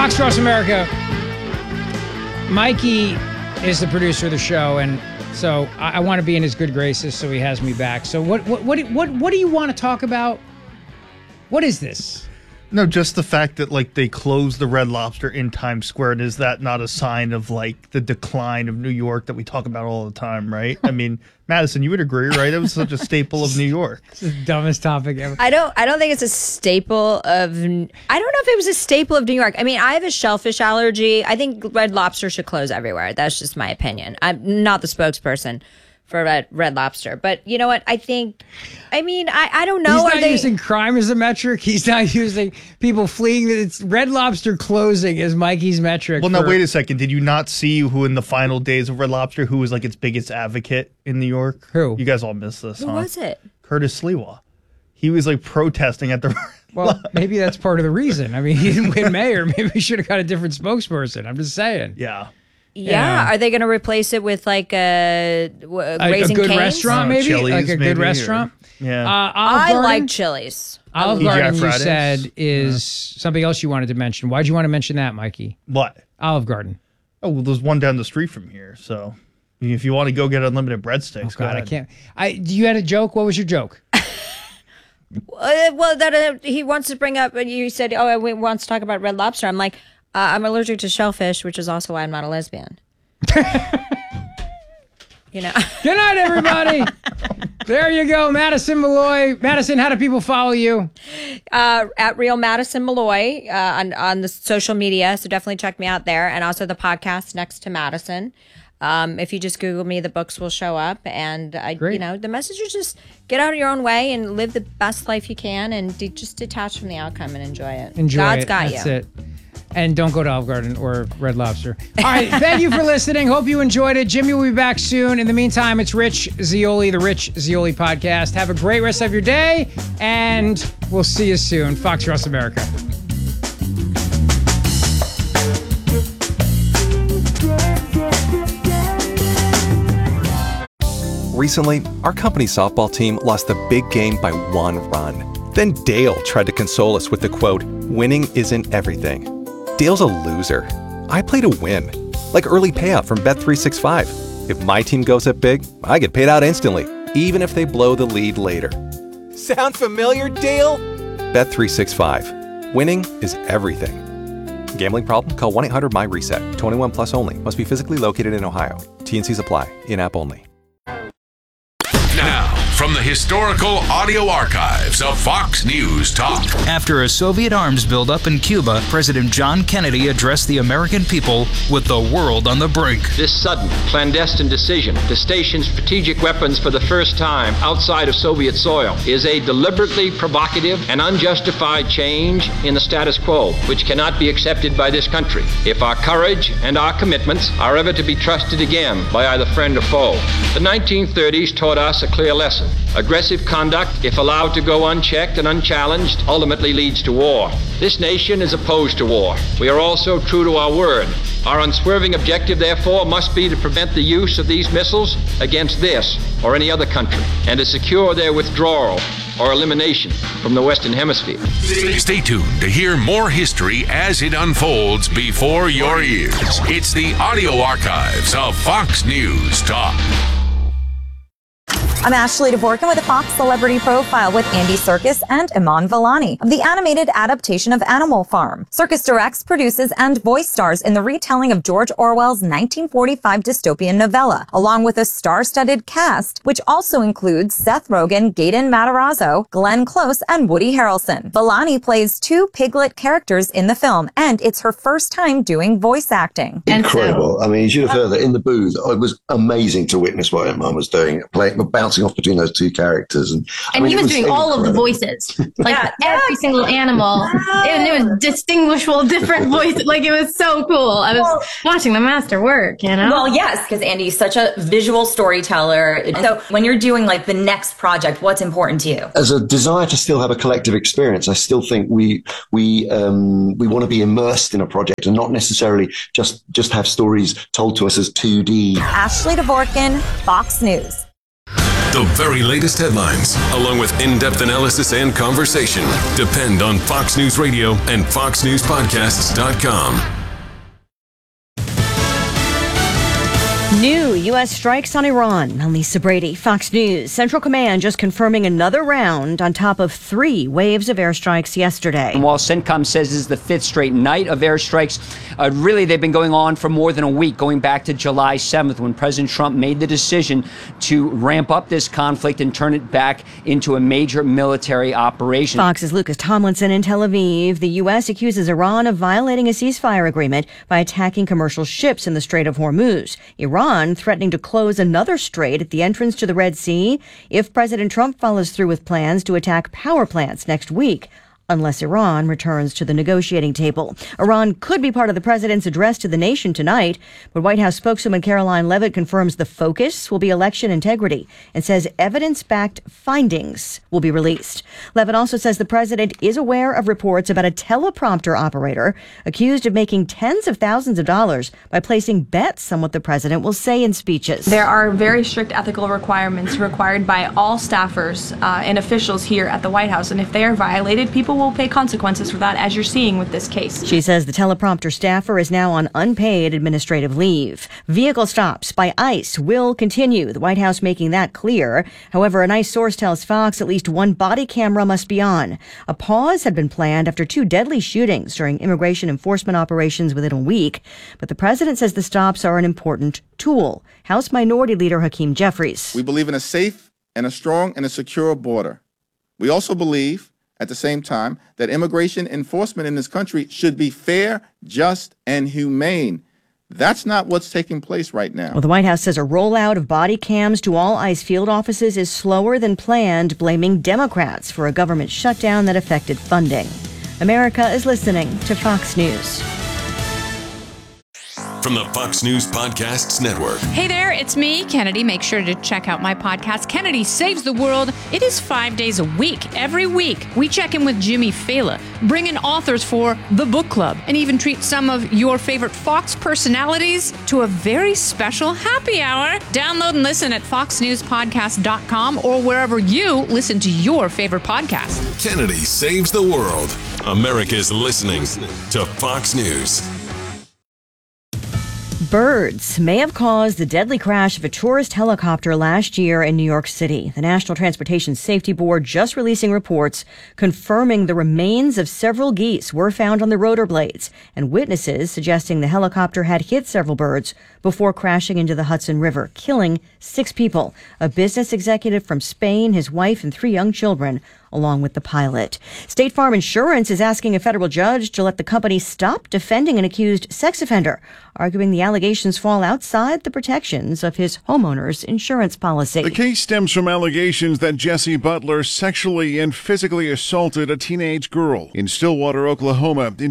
Fox Cross America. Mikey is the producer of the show, and so I want to be in his good graces, so he has me back. So what do you want to talk about? What is this? No, just the fact that like they closed the Red Lobster in Times Square, and is that not a sign of like the decline of New York that we talk about all the time, right? I mean, Madison, you would agree, right? It was such a staple of New York. It's the dumbest topic ever. I don't think it's a staple of. I don't know if it was a staple of New York. I mean, I have a shellfish allergy. I think Red Lobster should close everywhere. That's just my opinion. I'm not the spokesperson for Red Lobster, but you know what? I don't know. He's not using crime as a metric. He's not using people fleeing. It's Red Lobster closing is Mikey's metric. Well, now wait a second. Did you not see who in the final days of Red Lobster, who was like its biggest advocate in New York? Who? You guys all missed this, Who was it? Curtis Sliwa. He was like protesting at the. Well, maybe that's part of the reason. I mean, he didn't win mayor. Maybe we should have got a different spokesperson. I'm just saying. Yeah. Yeah. Are they going to replace it with like a Raising good Cane's? Restaurant, maybe? Chili's, like a good restaurant? Yeah. I like Chili's. Olive TGI Garden, you Fridays. said, is something else you wanted to mention. Why'd you want to mention that, Mikey? What? Olive Garden. Oh, well, there's one down the street from here. So if you want to go get unlimited breadsticks, Oh, God, I can't. You had a joke? What was your joke? Well, that he wants to bring up, and you said, he wants to talk about Red Lobster. I'm like, I'm allergic to shellfish, which is also why I'm not a lesbian. You know. Good night, everybody. There you go, Madison Malloy. Madison, how do people follow you? At Real Madison Malloy on the social media. So definitely check me out there, and also the podcast Next to Madison. If you just Google me, the books will show up. And, the message is just get out of your own way and live the best life you can and just detach from the outcome and enjoy it. God's got That's you. it. And don't go to Olive Garden or Red Lobster. All right, thank you for listening. Hope you enjoyed it. Jimmy will be back soon. In the meantime, it's Rich Zeoli, the Rich Zeoli Podcast. Have a great rest of your day, and we'll see you soon. Fox Cross America. Recently, our company softball team lost a big game by 1 run. Then Dale tried to console us with the quote, "Winning isn't everything." Dale's a loser. I play to win. Like early payout from Bet365. If my team goes up big, I get paid out instantly, even if they blow the lead later. Sound familiar, Dale? Bet365. Winning is everything. Gambling problem? Call 1-800-MY-RESET. 21 plus only. Must be physically located in Ohio. T&Cs apply. In-app only. Now, from the historical audio archives of Fox News Talk. After a Soviet arms buildup in Cuba, President John Kennedy addressed the American people with the world on the brink. This sudden, clandestine decision to station strategic weapons for the first time outside of Soviet soil is a deliberately provocative and unjustified change in the status quo, which cannot be accepted by this country if our courage and our commitments are ever to be trusted again by either friend or foe. The 1930s taught us a clear lesson. Aggressive conduct, if allowed to go unchecked and unchallenged, ultimately leads to war. This nation is opposed to war. We are also true to our word. Our unswerving objective, therefore, must be to prevent the use of these missiles against this or any other country, and to secure their withdrawal or elimination from the Western Hemisphere. Stay tuned to hear more history as it unfolds before your ears. It's the audio archives of Fox News Talk. I'm Ashley Dvorkin with a Fox Celebrity Profile with Andy Serkis and Iman Vellani of the animated adaptation of Animal Farm. Serkis directs, produces, and voice stars in the retelling of George Orwell's 1945 dystopian novella, along with a star-studded cast, which also includes Seth Rogen, Gaten Matarazzo, Glenn Close, and Woody Harrelson. Vellani plays 2 piglet characters in the film, and it's her first time doing voice acting. Incredible. I mean, you should have heard that in the booth. It was amazing to witness what Iman was doing, bouncing off between those 2 characters. And he was doing all of the voices, like every single animal. It was distinguishable, different voices. Like, it was so cool. I was watching the master work, you know? Well, yes, because Andy's such a visual storyteller. So when you're doing like the next project, what's important to you? As a desire to still have a collective experience, I still think we want to be immersed in a project and not necessarily just have stories told to us as 2D. Ashley Dvorkin, Fox News. The very latest headlines, along with in-depth analysis and conversation, depend on Fox News Radio and FoxNewsPodcasts.com. New U.S. strikes on Iran. I'm Lisa Brady, Fox News. Central Command just confirming another round on top of 3 waves of airstrikes yesterday. And while CENTCOM says this is the 5th straight night of airstrikes, really they've been going on for more than a week, going back to July 7th when President Trump made the decision to ramp up this conflict and turn it back into a major military operation. Fox's Lucas Tomlinson in Tel Aviv. The U.S. accuses Iran of violating a ceasefire agreement by attacking commercial ships in the Strait of Hormuz. Iran threatening to close another strait at the entrance to the Red Sea if President Trump follows through with plans to attack power plants next week, unless Iran returns to the negotiating table. Iran could be part of the president's address to the nation tonight, but White House spokeswoman Caroline Leavitt confirms the focus will be election integrity and says evidence-backed findings will be released. Leavitt also says the president is aware of reports about a teleprompter operator accused of making tens of thousands of dollars by placing bets on what the president will say in speeches. There are very strict ethical requirements required by all staffers and officials here at the White House, and if they are violated, people will pay consequences for that, as you're seeing with this case. She says the teleprompter staffer is now on unpaid administrative leave. Vehicle stops by ICE will continue, the White House making that clear. However, an ICE source tells Fox at least one body camera must be on. A pause had been planned after 2 deadly shootings during immigration enforcement operations within a week, but the president says the stops are an important tool. House Minority Leader Hakeem Jeffries. We believe in a safe and a strong and a secure border. We also believe at the same time that immigration enforcement in this country should be fair, just, and humane. That's not what's taking place right now. Well, the White House says a rollout of body cams to all ICE field offices is slower than planned, blaming Democrats for a government shutdown that affected funding. America is listening to Fox News. From the Fox News Podcasts Network. Hey there, it's me, Kennedy. Make sure to check out my podcast, Kennedy Saves the World. It is 5 days a week. Every week, we check in with Jimmy Fallon, bring in authors for the book club, and even treat some of your favorite Fox personalities to a very special happy hour. Download and listen at foxnewspodcast.com or wherever you listen to your favorite podcast. Kennedy Saves the World. America's listening to Fox News. Birds may have caused the deadly crash of a tourist helicopter last year in New York City. The National Transportation Safety Board just releasing reports confirming the remains of several geese were found on the rotor blades, and witnesses suggesting the helicopter had hit several birds before crashing into the Hudson River, killing 6 people. A business executive from Spain, his wife, and 3 young children, along with the pilot. State Farm Insurance is asking a federal judge to let the company stop defending an accused sex offender, arguing the allegations fall outside the protections of his homeowner's insurance policy. The case stems from allegations that Jesse Butler sexually and physically assaulted a teenage girl in Stillwater, Oklahoma in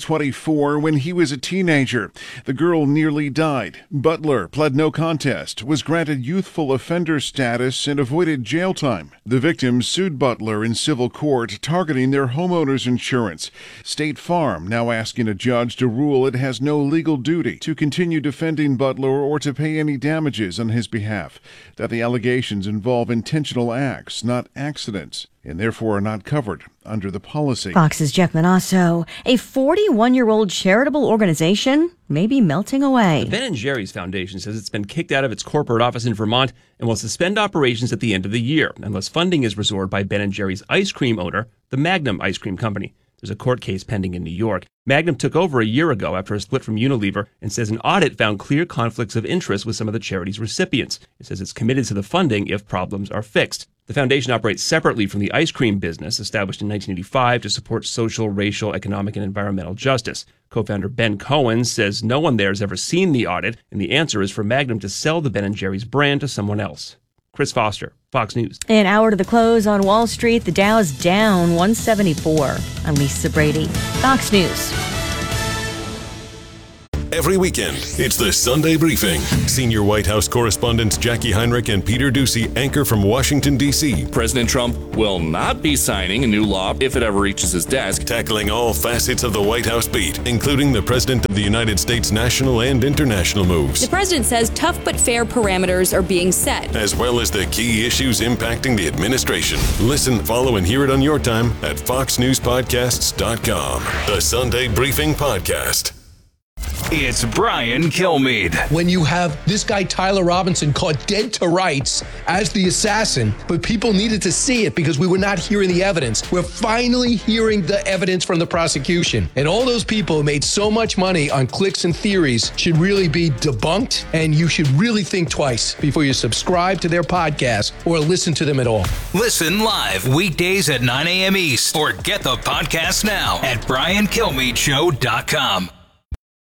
2024 when he was a teenager. The girl nearly died. Butler pled no contest, was granted youthful offender status, and avoided jail time. The victims sued Butler in civil court, targeting their homeowner's insurance. State Farm now asking a judge to rule it has no legal duty to continue defending Butler or to pay any damages on his behalf, that the allegations involve intentional acts, not accidents, and therefore are not covered under the policy. Fox's Jeff Manasso. A 41-year-old charitable organization may be melting away. The Ben & Jerry's Foundation says it's been kicked out of its corporate office in Vermont and will suspend operations at the end of the year unless funding is restored by Ben & Jerry's ice cream owner, the Magnum Ice Cream Company. There's a court case pending in New York. Magnum took over a year ago after a split from Unilever and says an audit found clear conflicts of interest with some of the charity's recipients. It says it's committed to the funding if problems are fixed. The foundation operates separately from the ice cream business, established in 1985 to support social, racial, economic, and environmental justice. Co-founder Ben Cohen says no one there has ever seen the audit, and the answer is for Magnum to sell the Ben & Jerry's brand to someone else. Chris Foster, Fox News. An hour to the close on Wall Street, the Dow's down 174. I'm Lisa Brady, Fox News. every weekend. It's the Sunday Briefing. Senior White House correspondents Jackie Heinrich and Peter Doocy anchor from Washington, D.C. President Trump will not be signing a new law if it ever reaches his desk. Tackling all facets of the White House beat, including the President of the United States' national and international moves. The president says tough but fair parameters are being set, as well as the key issues impacting the administration. Listen, follow, and hear it on your time at FoxNewsPodcasts.com. The Sunday Briefing Podcast. It's Brian Kilmeade. When you have this guy, Tyler Robinson, caught dead to rights as the assassin, but people needed to see it because we were not hearing the evidence. We're finally hearing the evidence from the prosecution. And all those people who made so much money on clicks and theories should really be debunked, and you should really think twice before you subscribe to their podcast or listen to them at all. Listen live weekdays at 9 a.m. East or get the podcast now at BrianKilmeadeShow.com.